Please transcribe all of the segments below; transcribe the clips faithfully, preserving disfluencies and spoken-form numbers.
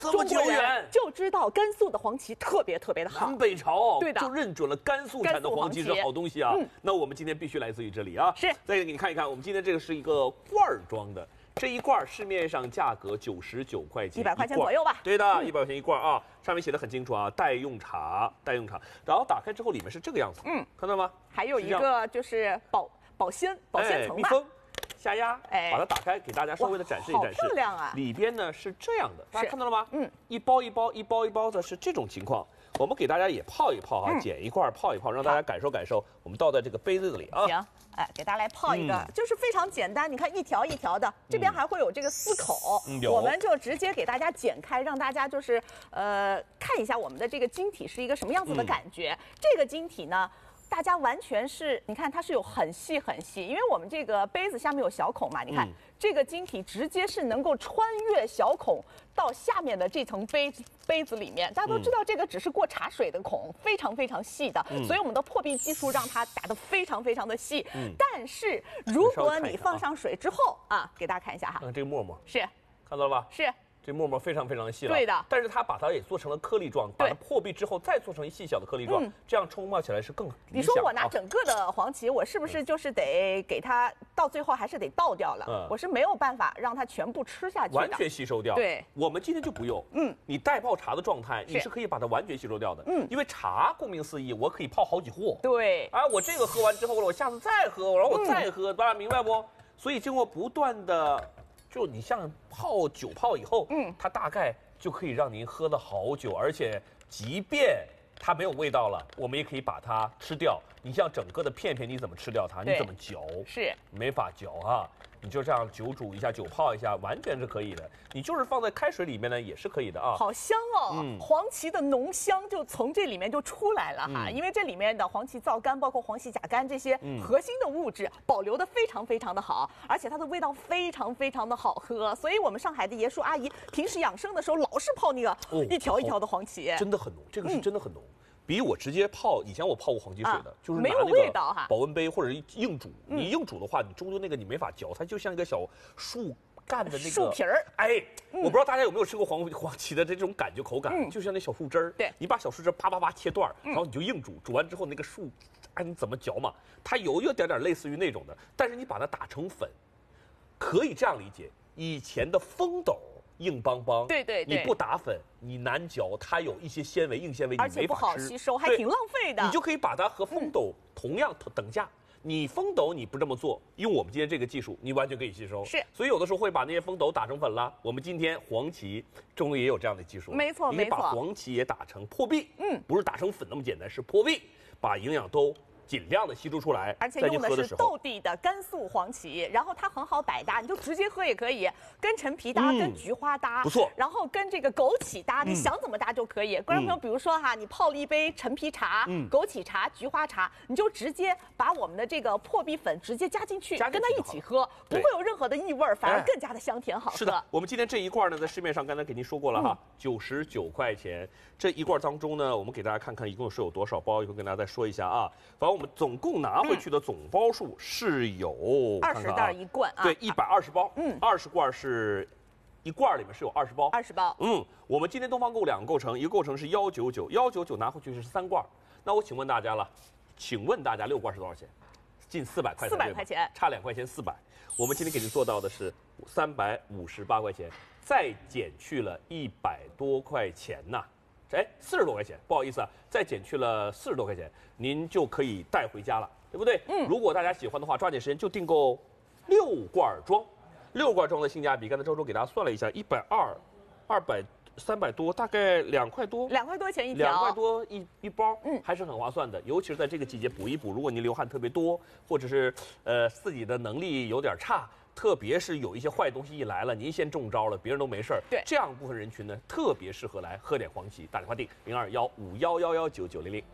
这么久远， 就知道甘肃的黄芪特别特别的好。 南北朝对的， 就认准了甘肃产的黄芪是好东西啊。嗯、那我们今天必须来自于这里啊。 是， 再给你看一看，我们今天这个是一个罐装的。 这一罐市面上价格九十九块钱， 一百块钱左右吧。 对的，一百块钱一罐啊，上面写的很清楚啊，待用茶，待用茶。然后打开之后，里面是这个样子，嗯，看到吗？ 还有一个就是保保鲜保鲜层吧， 密封、下压，哎，把它打开，给大家稍微的展示一展示。 好漂亮啊！ 里边呢是这样的，大家看到了吗？嗯，一包一包一包一包的是这种情况。 我们给大家也泡一泡哈，剪一块泡一泡，让大家感受感受。我们倒在这个杯子里啊。 行，哎，给大家来泡一个，就是非常简单。你看一条一条的，这边还会有这个丝口，我们就直接给大家剪开，让大家就是呃看一下我们的这个晶体是一个什么样子的感觉。这个晶体呢。 大家完全是，你看它是有很细很细，因为我们这个杯子下面有小孔嘛，你看、嗯、这个晶体直接是能够穿越小孔到下面的这层杯杯子里面。大家都知道这个只是过茶水的孔，非常非常细的，嗯、所以我们的破壁技术让它打得非常非常的细。嗯、但是如果你放上水之后啊，给大家看一下哈， 嗯，这个沫沫是看到了吧？ 是。 这沫沫非常非常的细了， 对的。 但是它把它也做成了颗粒状，把它破壁之后再做成细小的颗粒状，嗯、这样冲泡起来是更理想。 你说我拿整个的黄芪，我是不是就是得给它到最后还是得倒掉了？嗯、我是没有办法让它全部吃下去的， 完全吸收掉。 对， 我们今天就不用。嗯，你待泡茶的状态，你是可以把它完全吸收掉的。嗯，因为茶顾名思义，我可以泡好几壶。 对。 啊，我这个喝完之后了，我下次再喝，然后我再喝，大家明白不？所以经过不断的。 就你像泡酒泡以后，嗯，它大概就可以让您喝了好久，而且即便它没有味道了，我们也可以把它吃掉。你像整个的片片，你怎么吃掉它？你怎么嚼？ 是没法嚼哈。你就这样酒煮一下，酒泡一下，完全是可以的。你就是放在开水里面呢，也是可以的啊。 好香哦，嗯、黄芪的浓香就从这里面就出来了哈，嗯、因为这里面的黄芪皂苷，包括黄芪甲苷这些核心的物质保留的非常非常的好，而且它的味道非常非常的好喝。所以我们上海的爷叔阿姨平时养生的时候，老是泡那个一条一条的黄芪， 真的很浓，这个是真的很浓。嗯 比我直接泡，以前我泡过黄芪水的，啊、就是拿那个保温杯或者硬煮。嗯、你硬煮的话，你终究那个你没法嚼，它就像一个小树干的那个树皮儿。 哎，嗯、我不知道大家有没有吃过黄黄芪的这种感觉口感，嗯、就像那小树枝儿。 对， 你把小树枝啪啪啪切段，然后你就硬煮，煮完之后那个树，哎，你怎么嚼嘛？它有有点点类似于那种的，但是你把它打成粉，可以这样理解，以前的风斗。 硬邦邦， 对对对， 你不打粉，你难嚼，它有一些纤维、硬纤维，你没法吃， 而且不好吸收，还挺浪费的。 你就可以把它和风斗同样等价。你风斗你不这么做，用我们今天这个技术，你完全可以吸收。 是， 所以有的时候会把那些风斗打成粉了。我们今天黄芪终于也有这样的技术， 没错没错， 你把黄芪也打成破壁，嗯，不是打成粉那么简单，是破壁，把营养都。 尽量的吸收出来， 而且用的是斗地的甘肃黄芪，然后它很好百搭，你就直接喝也可以，跟陈皮搭，嗯、跟菊花搭， 不错。 然后跟这个枸杞搭，你想怎么搭就可以。观众朋友，比如说哈，你泡了一杯陈皮茶、嗯、枸杞茶、菊花茶，你就直接把我们的这个破壁粉直接加进去，跟它一起喝，不会有任何的异味，反而更加的香甜好喝。 是的，我们今天这一罐呢，在市面上刚才给您说过了哈，九十九块钱。这一罐当中呢，我们给大家看看一共是有多少包，一会儿跟大家再说一下啊。反正我们总共拿。 拿回去的总包数是有二十袋一罐啊， 对，一百二十包，嗯，二十罐是一罐里面是有二十包， 二十包， 嗯，我们今天东方购两个构成，一个构成是幺九九，幺九九拿回去是三罐，那我请问大家了，请问大家六罐是多少钱？近四百块钱， 四百块钱， 差两块钱，四百。我们今天给您做到的是三百五十八块钱，再减去了一百多块钱呐。 哎，四十多块钱，不好意思啊，再减去了四十多块钱，您就可以带回家了，对不对？嗯。如果大家喜欢的话，抓紧时间就订购六罐装，六罐装的性价比，刚才周周给大家算了一下，一百二，二百三百多，大概两块多， 两块多钱一条， 两块多一一包，嗯，还是很划算的。尤其是在这个季节补一补，如果您流汗特别多，或者是呃自己的能力有点差。 特别是有一些坏东西一来了，您先中招了，别人都没事儿。 对， 这样部分人群呢，特别适合来喝点黄芪。打电话订零二幺五幺幺幺九九零零。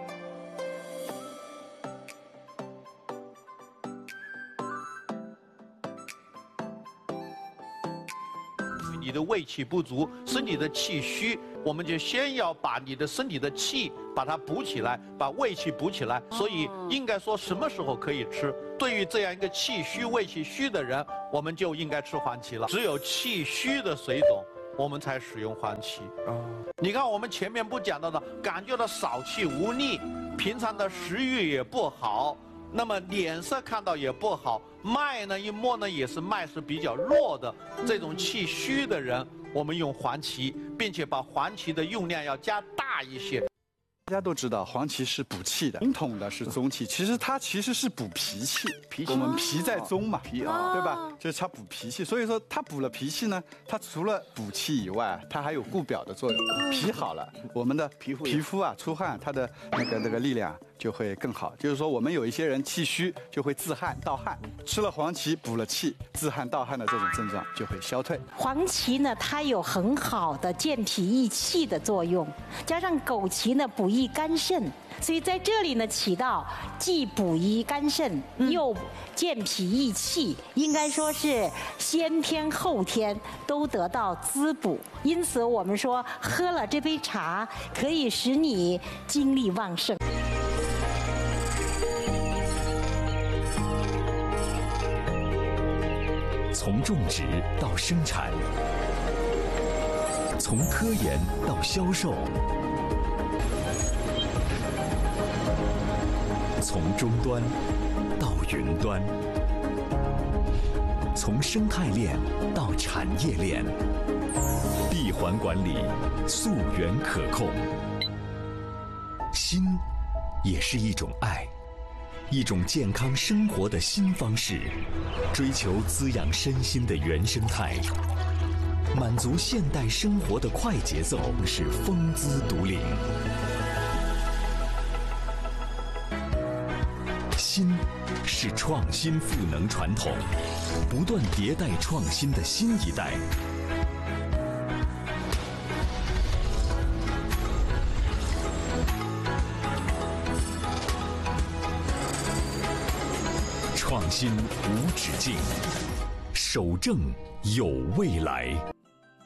你的胃气不足，身体的气虚，我们就先要把你的身体的气把它补起来，把胃气补起来。所以应该说什么时候可以吃？对于这样一个气虚、胃气虚的人，我们就应该吃黄芪了。只有气虚的水肿， 我们才使用黄芪。哦，你看我们前面不讲到的，感觉到少气无力，平常的食欲也不好，那么脸色看到也不好，脉呢一摸呢也是脉是比较弱的，这种气虚的人，我们用黄芪，并且把黄芪的用量要加大一些。 大家都知道黄芪是补气的，正统的是中气，其实它其实是补脾气。脾气，我们脾在中嘛，脾啊，对吧？就是它补脾气，所以说它补了脾气呢，它除了补气以外，它还有固表的作用。脾好了，我们的皮肤皮肤啊出汗，它的那个那个力量就会更好。就是说我们有一些人气虚就会自汗盗汗，吃了黄芪补了气，自汗盗汗的这种症状就会消退。 黄芪呢，它有很好的健脾益气的作用，加上枸杞呢补益肝肾，所以在这里呢起到既补益肝肾又健脾益气，应该说是先天后天都得到滋补。因此我们说喝了这杯茶可以使你精力旺盛。 从种植到生产，从科研到销售，从终端到云端，从生态链到产业链，闭环管理，溯源可控。心也是一种爱，一种健康生活的新方式，追求滋养身心的原生态，满足现代生活的快节奏，是风姿独领。心是创新赋能传统，不断迭代创新的新一代。创新无止境，守正有未来。